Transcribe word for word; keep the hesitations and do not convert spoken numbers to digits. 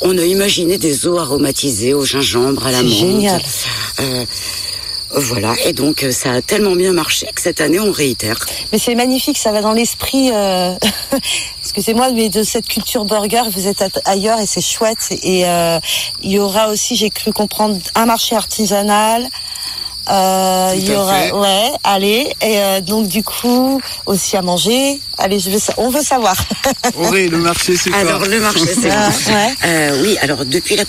on a imaginé des eaux aromatisées au gingembre, à la menthe. C'est génial. Euh, Voilà, et donc euh, ça a tellement bien marché que cette année on réitère. Mais c'est magnifique, ça va dans l'esprit, euh... excusez-moi, mais de cette culture burger, vous êtes ailleurs et c'est chouette. Et euh, il y aura aussi, j'ai cru comprendre, un marché artisanal. Euh, il y aura, fait. ouais, allez, et euh, donc du coup aussi à manger. Allez, je veux, on veut savoir. Auré, le marché c'est quoi? Alors le marché c'est quoi? ouais. euh, Oui, alors depuis la